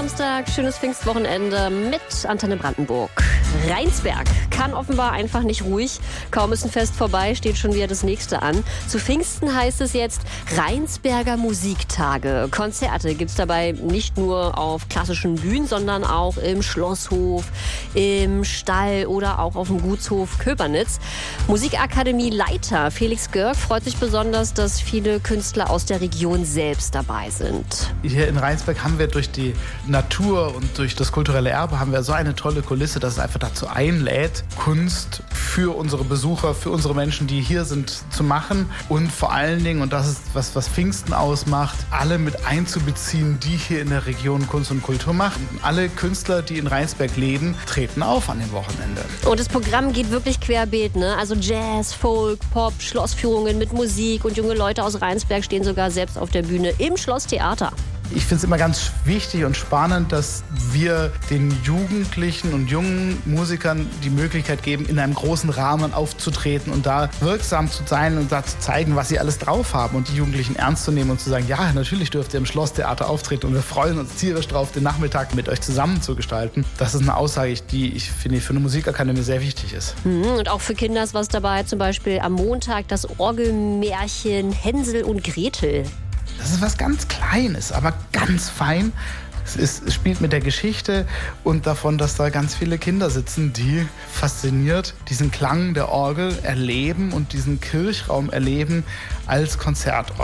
Samstag, schönes Pfingstwochenende mit Antenne Brandenburg. Rheinsberg kann offenbar einfach nicht ruhig. Kaum ist ein Fest vorbei, steht schon wieder das nächste an. Zu Pfingsten heißt es jetzt Rheinsberger Musiktage. Konzerte gibt's dabei nicht nur auf klassischen Bühnen, sondern auch im Schlosshof, im Stall oder auch auf dem Gutshof Köpernitz. Musikakademie-Leiter Felix Görg freut sich besonders, dass viele Künstler aus der Region selbst dabei sind. Hier in Rheinsberg haben wir durch die Natur und durch das kulturelle Erbe haben wir so eine tolle Kulisse, dass es einfach dazu einlädt, Kunst für unsere Besucher, für unsere Menschen, die hier sind, zu machen und vor allen Dingen, und das ist was Pfingsten ausmacht, alle mit einzubeziehen, die hier in der Region Kunst und Kultur machen. Alle Künstler, die in Rheinsberg leben, treten auf an dem Wochenende. Und das Programm geht wirklich querbeet, ne? Also Jazz, Folk, Pop, Schlossführungen mit Musik und junge Leute aus Rheinsberg stehen sogar selbst auf der Bühne im Schlosstheater. Ich finde es immer ganz wichtig und spannend, dass wir den Jugendlichen und jungen Musikern die Möglichkeit geben, in einem großen Rahmen aufzutreten und da wirksam zu sein und da zu zeigen, was sie alles drauf haben und die Jugendlichen ernst zu nehmen und zu sagen, ja, natürlich dürft ihr im Schlosstheater auftreten und wir freuen uns tierisch drauf, den Nachmittag mit euch zusammen zu gestalten. Das ist eine Aussage, die ich finde für eine Musikakademie sehr wichtig ist. Und auch für Kinder ist was dabei, zum Beispiel am Montag das Orgelmärchen Hänsel und Gretel. Das ist was ganz Kleines, aber ganz fein. Es spielt mit der Geschichte und davon, dass da ganz viele Kinder sitzen, die fasziniert diesen Klang der Orgel erleben und diesen Kirchraum erleben als Konzertort.